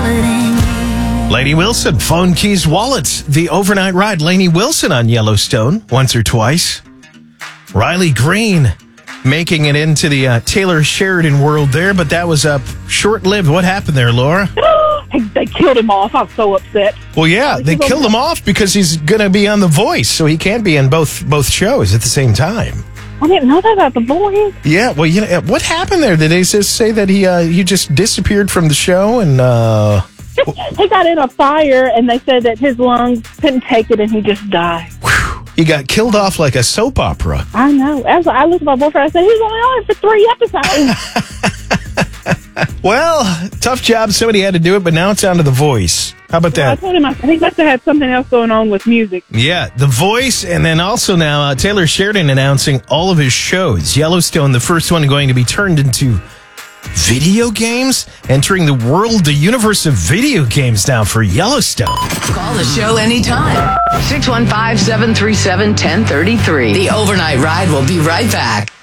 Lainey Wilson, Phone Keys Wallets, the overnight ride. Lainey Wilson on Yellowstone once or twice. Riley Green making it into the Taylor Sheridan world there, but that was short-lived. What happened there, Laura? They killed him off. I was so upset. Well, yeah, they killed him off because he's going to be on The Voice, so he can't be in both shows at the same time. I didn't know that about The Voice. Yeah, well, you know, what happened there? Did they just say that he just disappeared from the show and... He got in a fire, and they said that his lungs couldn't take it, and he just died. Whew. He got killed off like a soap opera. I know. I looked at my boyfriend, I said, he's only on it for 3 episodes. Well, tough job. Somebody had to do it, but now it's on to The Voice. How about that? I told him he must have had something else going on with music. Yeah, The Voice, and then also now Taylor Sheridan announcing all of his shows. Yellowstone, the first one going to be turned into video games, entering the universe of video games now for Yellowstone. Call the show anytime. 615-737-1033. The Overnight Ride will be right back.